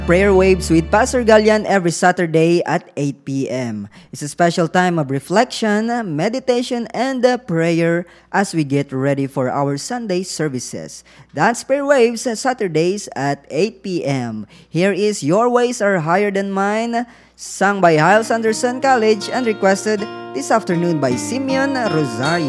Prayer Waves with Pastor Galian every Saturday at 8 p.m. It's a special time of reflection, meditation, and prayer as we get ready for our Sunday services. That's Prayer Waves Saturdays at 8 p.m. Here is Your Ways Are Higher Than Mine, sung by Hiles Anderson College and requested this afternoon by Simeon Rosario.